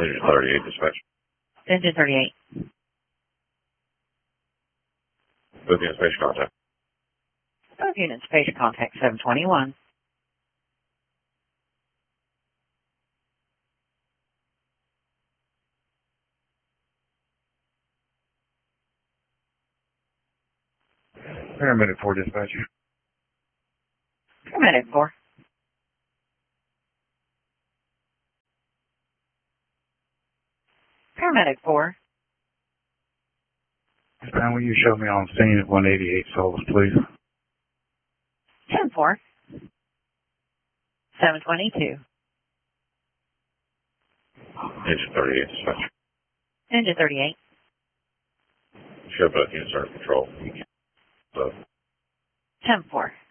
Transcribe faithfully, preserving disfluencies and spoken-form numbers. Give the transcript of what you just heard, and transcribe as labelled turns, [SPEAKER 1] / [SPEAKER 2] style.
[SPEAKER 1] Engine thirty-eight, dispatch.
[SPEAKER 2] Engine thirty-eight.
[SPEAKER 1] Both units, spatial contact.
[SPEAKER 2] Both units, spatial contact seven twenty-one.
[SPEAKER 1] Paramedic four, dispatch.
[SPEAKER 2] Paramedic four. Paramedic four.
[SPEAKER 1] Man, will you show me on scene at one eighty-eight Solis, please?
[SPEAKER 2] ten four. seven twenty-two.
[SPEAKER 1] Engine thirty-eight, dispatch.
[SPEAKER 2] Engine thirty-eight.
[SPEAKER 1] Show both units under control. Both.
[SPEAKER 2] ten four.